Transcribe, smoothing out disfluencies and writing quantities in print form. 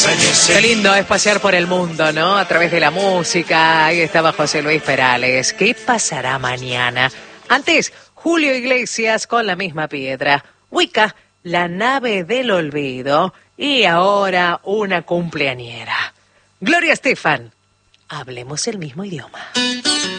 Qué lindo es pasear por el mundo, ¿no? A través de la música. Ahí estaba José Luis Perales. ¿Qué pasará mañana? Antes, Julio Iglesias con La Misma Piedra. Wicca, La Nave del Olvido. Y ahora una cumpleañera. Gloria Estefan. Hablemos el mismo idioma.